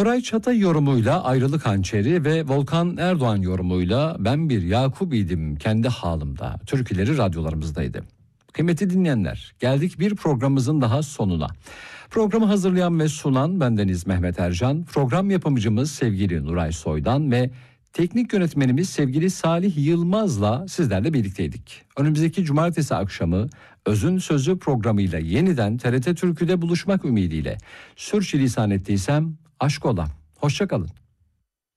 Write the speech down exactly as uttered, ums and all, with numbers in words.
Koray Çatay yorumuyla Ayrılık Hançeri ve Volkan Erdoğan yorumuyla Ben Bir Yakubiydim Kendi Halımda türküleri radyolarımızdaydı. Kıymetli dinleyenler, geldik bir programımızın daha sonuna. Programı hazırlayan ve sunan bendeniz Mehmet Ercan, program yapımcımız sevgili Nuray Soydan ve teknik yönetmenimiz sevgili Salih Yılmaz'la sizlerle birlikteydik. Önümüzdeki cumartesi akşamı Özün Sözü programıyla yeniden T R T Türkü'de buluşmak ümidiyle sürçülisan ettiysem aşk ola. Hoşça kalın.